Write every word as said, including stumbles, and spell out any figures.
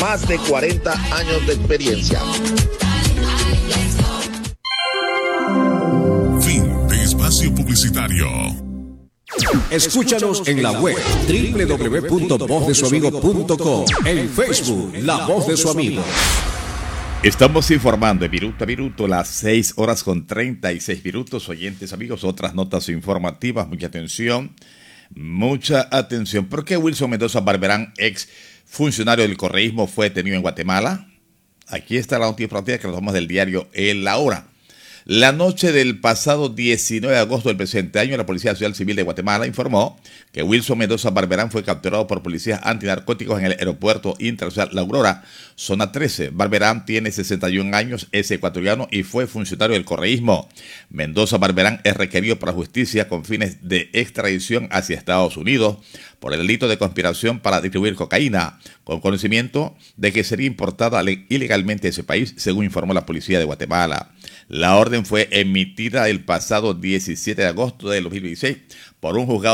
Más de cuarenta años de experiencia. Fin de espacio publicitario. Escúchanos en la web doble u doble u doble u punto voz de su amigo punto com, en Facebook La Voz de su Amigo. Estamos informando de minuto a minuto, las seis horas con treinta y seis minutos. Oyentes, amigos, otras notas informativas. Mucha atención, mucha atención. ¿Por qué Wilson Mendoza Barberán, ex funcionario del correísmo, fue detenido en Guatemala? Aquí está la noticia informativa que nos tomamos del diario El La Hora. La noche del pasado diecinueve de agosto del presente año, la Policía Nacional Civil de Guatemala informó que Wilson Mendoza Barberán fue capturado por policías antinarcóticos en el aeropuerto internacional La Aurora, zona trece. Barberán tiene sesenta y un años, es ecuatoriano y fue funcionario del correísmo. Mendoza Barberán es requerido por la justicia con fines de extradición hacia Estados Unidos por el delito de conspiración para distribuir cocaína, con conocimiento de que sería importada ilegalmente a ese país, según informó la Policía de Guatemala. La orden fue emitida el pasado diecisiete de agosto de dos mil dieciséis por un juzgado